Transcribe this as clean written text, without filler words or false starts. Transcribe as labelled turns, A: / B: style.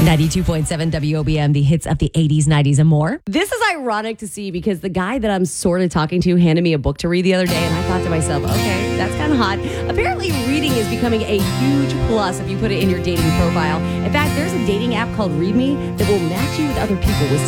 A: 92.7 WOBM, the hits of the 80s, 90s, and more.
B: This is ironic to see because the guy that I'm sort of talking to handed me a book to read the other day, and I thought to myself, okay, that's kind of hot. Apparently, reading is becoming a huge plus if you put it in your dating profile. In fact, there's a dating app called ReadMe that will match you with other people with